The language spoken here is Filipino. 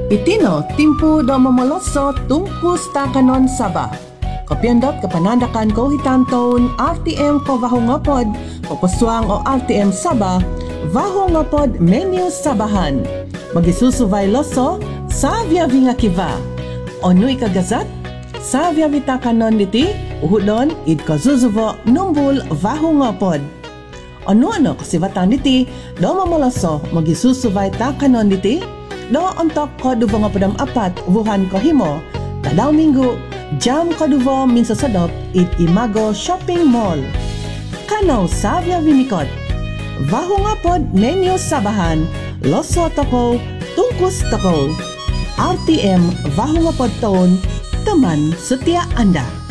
Itino, timpu do mamaloso tungkus takanon saba. Kopyandot kapanandakan ko hitanton RTM ko vahungapod, popuswang o RTM saba, vahungapod menu sabahan. Magisusuvay loso, sa vinga kiva. Ono ikagazat, sa vitakanon niti, uhudon, id ko zuzuvo, numbul vahungapod. Ano kasivatan niti, do mamaloso, magisusuvay takanon niti, do ontok ko dubo nga padam apat wuhan ko himo tadaw minggu jam ko dubo minsa sadop it Imago Shopping Mall kanaw savya vinikot vaho nga pod menu sabahan loso toko tungkus toko RTM vaho nga pod taon teman setia Anda.